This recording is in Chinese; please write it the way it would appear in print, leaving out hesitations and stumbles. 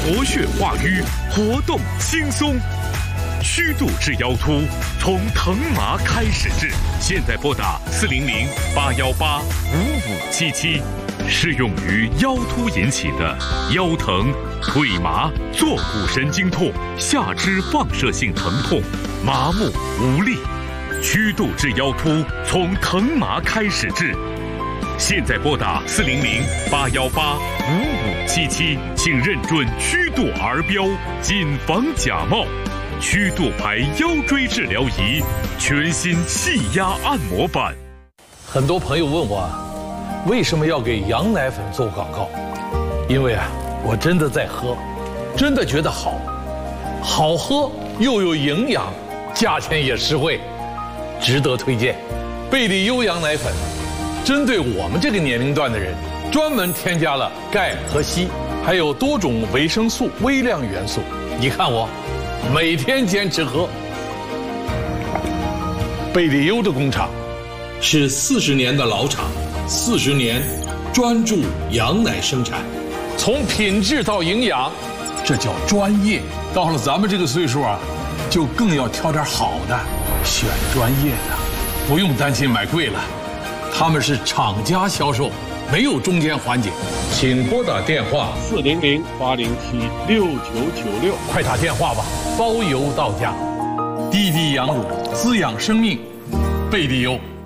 活血化瘀，活动轻松。虚度至腰突，从疼麻开始治。现在拨打400-818-5577，适用于腰突引起的腰疼、腿麻、坐骨神经痛、下肢放射性疼痛、麻木无力。虚度至腰突，从疼麻开始治。现在拨打400-818-5577，请认准虚度儿标，谨防假冒。虚度牌腰椎治疗仪，全新气压按摩板。 很多朋友问我，为什么要给羊奶粉做广告？因为我真的在喝，真的觉得好喝又有营养，价钱也实惠，值得推荐。贝利优羊奶粉针对我们这个年龄段的人，专门添加了钙和硒，还有多种维生素、微量元素。你看我每天坚持喝。贝利优的工厂是40年的老厂，40年专注羊奶生产， 从品质到营养，这叫专业。到了咱们这个岁数就更要挑点好的，选专业的，不用担心买贵了。他们是厂家销售，没有中间环节。请拨打电话 400-807-6996， 快打电话吧，包邮到家。滴滴羊乳滋养生命，贝利优。